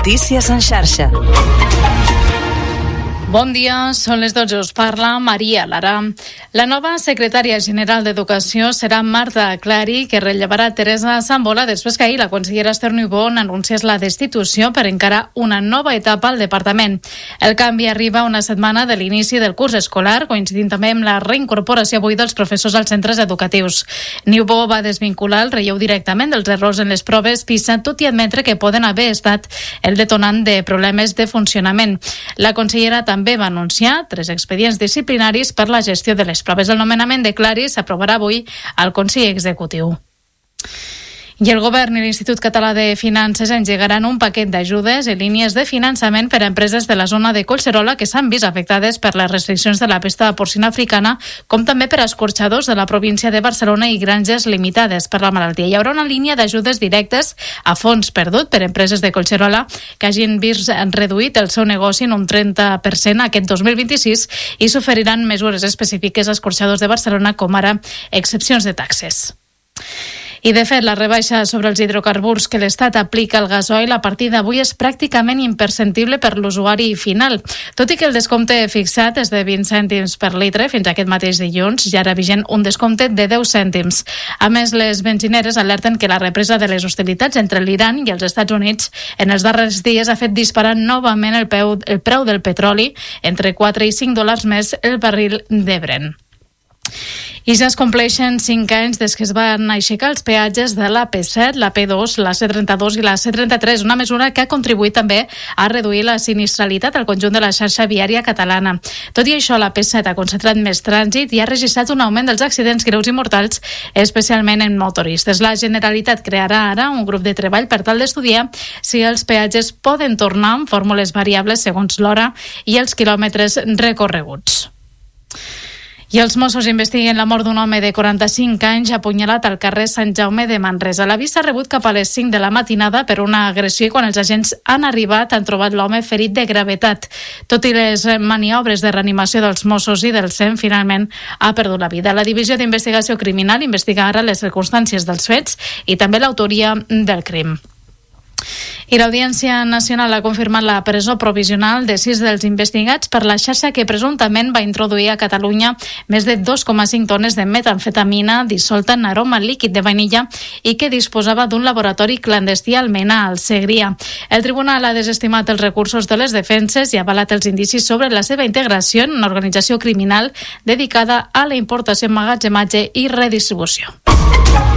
Notícies en xarxa. Bon dia, són les 12, us parla Maria Lara. La nova secretària general d'Educació serà Marta Clary, que rellevarà Teresa Sambola després que ahir la consellera Esther Niubó anunciés la destitució per encarar una nova etapa al departament. El canvi arriba una setmana de l'inici del curs escolar, coincidint també amb la reincorporació avui dels professors als centres educatius. Niubó va desvincular el relleu directament dels errors en les proves PISA, tot i admetre que poden haver estat el detonant de problemes de funcionament. La consellera també va anunciar 3 expedients disciplinaris per la gestió de les proves. El nomenament de Clary s'aprovarà avui al Consell Executiu. I el Govern i l'Institut Català de Finances engegaran un paquet d'ajudes i línies de finançament per a empreses de la zona de Collserola que s'han vist afectades per les restriccions de la pesta porcina africana, com també per a escorxadors de la província de Barcelona i granges limitades per la malaltia. Hi haurà una línia d'ajudes directes a fons perdut per a empreses de Collserola que hagin vist reduït el seu negoci en un 30% aquest 2026 i s'oferiran mesures específiques a escorxadors de Barcelona, com ara excepcions de taxes. I, de fet, la rebaixa sobre els hidrocarburs que l'Estat aplica al gasoil a partir d'avui és pràcticament imperceptible per l'usuari final. Tot i que el descompte fixat és de 20 cèntims per litre fins aquest mateix dilluns, ja era vigent un descompte de 10 cèntims. A més, les benzineres alerten que la represa de les hostilitats entre l'Iran i els Estats Units en els darrers dies ha fet disparar novament el preu del petroli, entre 4 i 5 dòlars més el barril de Brent. I ja es compleixen 5 anys des que es van aixecar els peatges de la P7, la P2, la C32 i la C33, una mesura que ha contribuït també a reduir la sinistralitat al conjunt de la xarxa viària catalana. Tot i això, la P7 ha concentrat més trànsit i ha registrat un augment dels accidents greus i mortals, especialment en motoristes. La Generalitat crearà ara un grup de treball per tal d'estudiar si els peatges poden tornar amb fórmules variables segons l'hora i els quilòmetres recorreguts. I els Mossos investiguen la mort d'un home de 45 anys apunyalat al carrer Sant Jaume de Manresa. L'avís s'ha rebut cap a les 5 de la matinada per una agressió i quan els agents han arribat han trobat l'home ferit de gravetat. Tot i les maniobres de reanimació dels Mossos i del SEM, finalment ha perdut la vida. La Divisió d'Investigació Criminal investiga ara les circumstàncies dels fets i també l'autoria del crim. I l'Audiència Nacional ha confirmat la presó provisional de 6 dels investigats per la xarxa que presumptament va introduir a Catalunya més de 2,5 tones de metamfetamina dissolta en aroma líquid de vainilla i que disposava d'un laboratori clandestí a Almenar, al Segrià. El tribunal ha desestimat els recursos de les defenses i ha avalat els indicis sobre la seva integració en una organització criminal dedicada a la importació, emmagatzematge i redistribució.